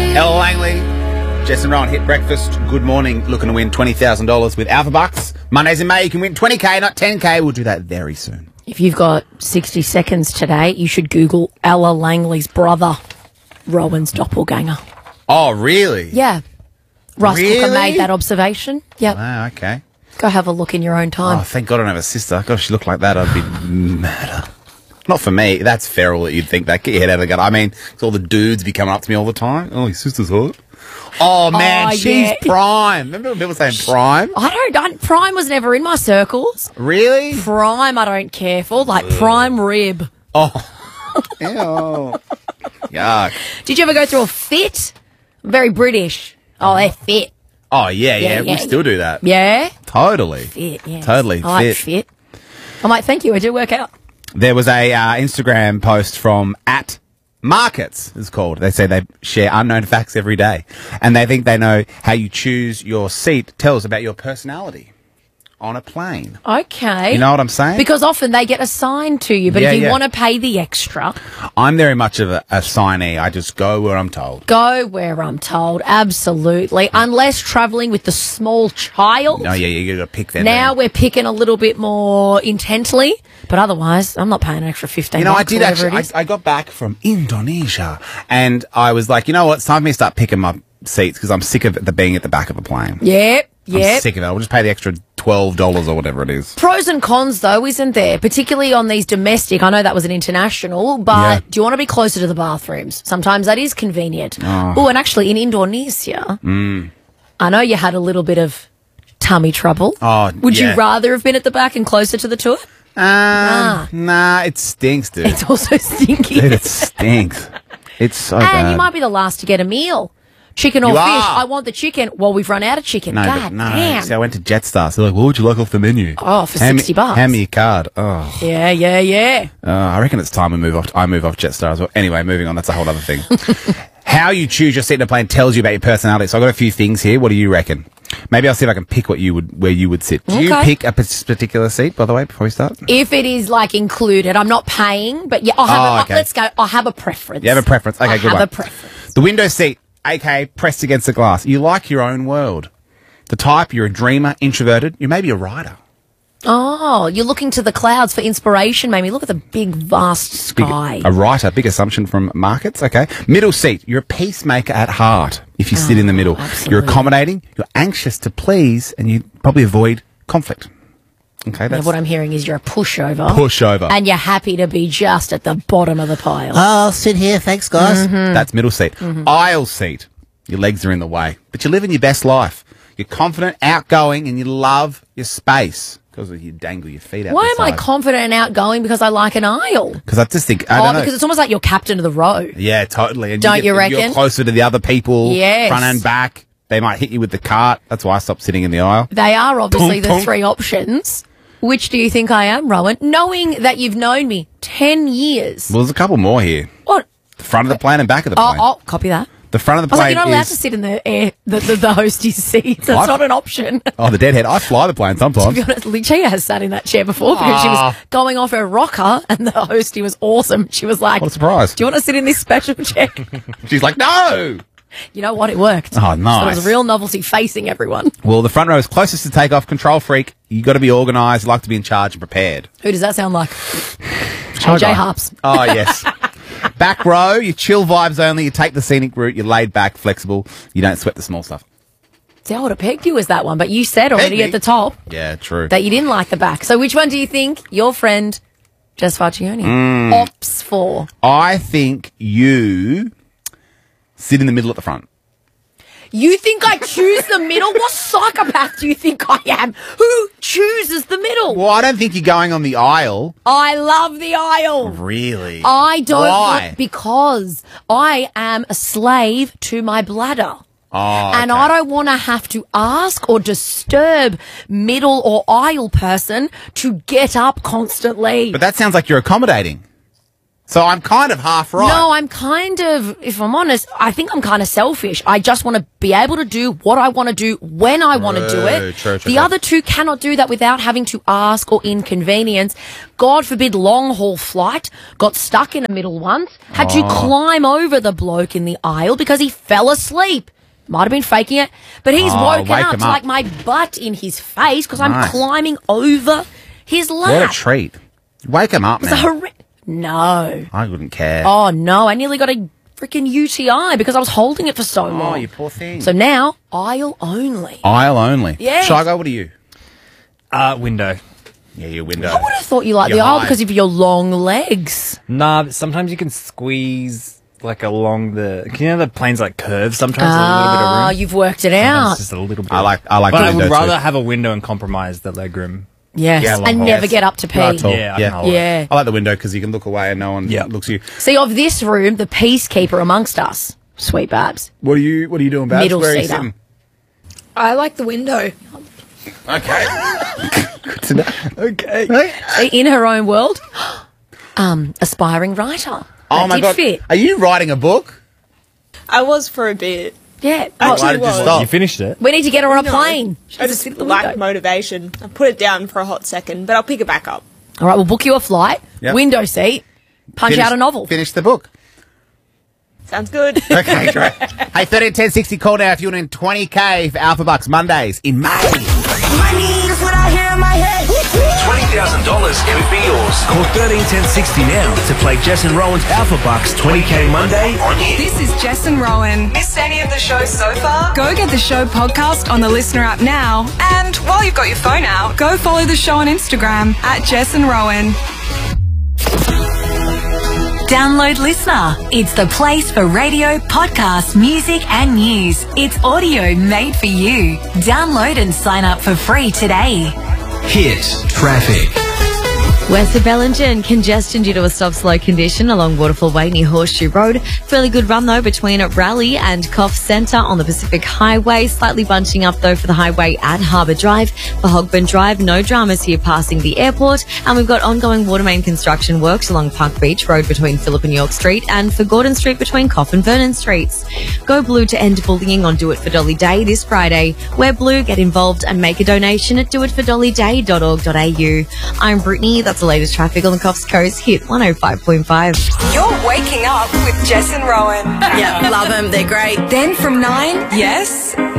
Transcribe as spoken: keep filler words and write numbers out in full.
Ella Langley, Jess and Rowan hit breakfast. Good morning. Looking to win twenty thousand dollars with Alpha Bucks. Mondays in May, you can win twenty K, not ten K. We'll do that very soon. If you've got sixty seconds today, you should Google Ella Langley's brother, Rowan's doppelganger. Oh, really? Yeah. Russ Really? Hooker made that observation. Yep. Wow, okay. Go have a look in your own time. Oh, thank God I don't have a sister. God, if she looked like that, I'd be mad. Not for me. That's feral that you'd think that. Get your head out of the gutter. I mean, it's all the dudes be coming up to me all the time. Oh, your sister's hot. Oh, man, Oh, she's yeah. prime. Remember when people saying prime? I don't, I, Prime was never in my circles. Really? Prime, I don't care for. Like prime rib. Oh. Ew. Yuck. Did you ever go through a fit? Very British. Oh, they're fit. Oh, yeah, yeah. Yeah, we yeah, still do that. Yeah? Totally. Fit, yeah. Totally I like fit. fit. I'm like, thank you, I do work out. There was a uh, Instagram post from at Markets, it's called. They say they share unknown facts every day. And they think they know how you choose your seat tells about your personality on a plane. Okay. You know what I'm saying? Because often they get assigned to you, but Yeah, if you yeah. want to pay the extra, I'm very much of a, a signee. I just go where I'm told. go where I'm told. Absolutely. Unless travelling with the small child. Oh, yeah, you got to pick them. Now then. we're picking a little bit more intently, but otherwise, I'm not paying an extra fifteen. You know, I bucks, did whatever actually. it is. I, I got back from Indonesia and I was like, you know what? It's time for me to start picking my seats because I'm sick of the being at the back of a plane. Yep, I'm yep. sick of it. I'll just pay the extra twelve dollars or whatever it is. Pros and cons, though, isn't there? Particularly on these domestic. I know that was an international, but Yeah. do you want to be closer to the bathrooms? Sometimes that is convenient. Oh, and actually, in Indonesia, Mm. I know you had a little bit of tummy trouble. Oh, Would yeah. you rather have been at the back and closer to the toilet? Um, Nah, it stinks, dude. It's also stinky. Dude, it stinks. It's so and bad. you might be the last to get a meal. Chicken or You fish? are. I want the chicken. Well, we've run out of chicken. No, God but no. damn. See, I went to Jetstar. So they're like, what would you like off the menu? Oh, for Hand me- sixty bucks. Hand me your card. Oh, Yeah, yeah, yeah. uh, I reckon it's time we move off. I move off Jetstar as well. Anyway, moving on. That's a whole other thing. How you choose your seat in a plane tells you about your personality. So I've got a few things here. What do you reckon? Maybe I'll see if I can pick what you would, where you would sit. Do you Okay. pick a p- particular seat, by the way, before we start? If it is like included, I'm not paying, but yeah, I'll have Oh, a, okay. let's go. I'll have a preference. You have a preference. Okay, I good have one. a preference. The window seat, aka pressed against the glass. You like your own world. The type, you're a dreamer, introverted. You may be a writer. Oh, you're looking to the clouds for inspiration, maybe. Look at the big, vast Big, sky. a writer, big assumption from Markets. Okay. Middle seat, you're a peacemaker at heart if you sit in the middle. You're absolutely. accommodating, you're anxious to please, and you probably avoid conflict. Okay, And that's what I'm hearing is you're a pushover. pushover. And you're happy to be just at the bottom of the pile. I'll sit here, thanks, guys. That's middle seat. Aisle seat, your legs are in the way, but you're living your best life. You're confident, outgoing, and you love your space. Because you dangle your feet out Why the am I side. confident and outgoing? Because I like an aisle. Because I just think, I Oh, don't know. because it's almost like you're captain of the row. Yeah, totally. And Don't get- you and You're reckon? closer to the other people, Yes. front and back. They might hit you with the cart. That's why I stopped sitting in the aisle. They are obviously Tonk, the tonk. three options. Which do you think I am, Rowan? Knowing that you've known me ten years. Well, there's a couple more here. What? The front of the plane and back of the Oh, plane. oh, copy that. The front of the I was like, plane you're not allowed is... to sit in the air, the, the, the hostess seat. That's I've- not an option. Oh, the deadhead. I fly the plane To sometimes. be honest, Lucia has sat in that chair before because she Ah. was going off her rocker and the hostie was awesome. She was like, What a surprise. do you want to sit in this special chair? She's like, no! You know what? It worked. Oh, So it nice. was a real novelty facing everyone. Well, the front row is closest to takeoff. Control freak. You got to be organised. You like to be in charge and prepared. Who does that sound like? Hi, A J guy. Harps. Oh, yes. Back row, you chill vibes only. You take the scenic route. You're laid back, flexible. You don't sweat the small stuff. See, I would have pegged you as that one, but you said already me? at the top Yeah, true. that you didn't like the back. So which one do you think your friend Jess Farcioni Hmm. opts for? I think you sit in the middle at the front. You think I choose the middle? What psychopath do you think I am? Who chooses the middle? Well, I don't think you're going on the aisle. I love the aisle. Really? I don't Why? want, because I am a slave to my bladder. Oh, And okay. I don't want to have to ask or disturb middle or aisle person to get up constantly. But that sounds like you're accommodating. So I'm kind of half right. No, I'm kind of, if I'm honest, I think I'm kind of selfish. I just want to be able to do what I want to do when I want to do True, it. true, true, the true. other two cannot do that without having to ask or inconvenience. God forbid, long haul flight, got stuck in the middle once, had to Oh. climb over the bloke in the aisle because he fell asleep. Might have been faking it, but he's Oh, woken wake up him to up. like my butt in his face because I'm Nice. climbing over his lap. What a treat. Wake him up, It's man. a horri- No. I wouldn't care. Oh, no. I nearly got a freaking U T I because I was holding it for so long. Oh, you poor thing. So now, aisle only. Aisle only. Yes. Shigo, what are you? Uh, window. Yeah, your window. I would have thought you liked You're the aisle high. because of your long legs. Nah, but sometimes you can squeeze like along the. You know the planes like curve sometimes. There's a little bit of Ah, room. you've worked it Sometimes out. just a little bit. I like- I like But the I would window rather too. have a window and compromise the legroom. Yes. Yeah, long and haul. never Yes. get up to pee. Right, tall. Yeah, I Yeah. can hold it. Yeah. I like the window because you can look away and no one Yeah. looks at you. See, of this room, the peacekeeper amongst us, sweet Babs. What are you? What are you doing, Babs? Middle Where are you seater. sitting? I like the window. Okay. Good to know. Okay. See, in her own world, um, aspiring writer. Oh That my did god! fit. Are you writing a book? I was for a bit. Yeah. Actually, Oh, Why did you was. stop? You finished it. we need to get her on a No. plane. She I has to just sit at the lack window. motivation. I put it down for a hot second, but I'll pick it back up. All right, we'll book you a flight, Yep. window seat, punch Finish- out a novel. Finish the book. Sounds good. Okay, great. Hey, thirteen ten sixty, call now if you want to win twenty K for Alpha Bucks Mondays in May. Money is what I hear in my head. twenty thousand dollars could be yours. Call thirteen ten sixty now to play Jess and Rowan's Alpha Bucks twenty K Monday on here. This is Jess and Rowan. Missed any of the show so far? Go get the show podcast on the Listener app now. And while you've got your phone out, go follow the show on Instagram at Jess and Rowan. Download Listener. It's the place for radio, podcasts, music and news. It's audio made for you. Download and sign up for free today. Hit traffic. West of Bellingen, congestion due to a stop-slow condition along Waterfall Way near Horseshoe Road. Fairly good run, though, between Raleigh and Coff Centre on the Pacific Highway. Slightly bunching up, though, for the highway at Harbour Drive. For Hogburn Drive, no dramas here passing the airport. And we've got ongoing water main construction works along Park Beach Road between Phillip and York Street and for Gordon Street between Coff and Vernon Streets. Go Blue to end bullying on Do It for Dolly Day this Friday. Wear blue, get involved and make a donation at do it for dolly day dot org dot a u. I'm Brittany. That's the latest traffic on the Coffs Coast. Hit one oh five point five. You're waking up with Jess and Rowan. Yeah, love them. They're great. Then from nine, yes,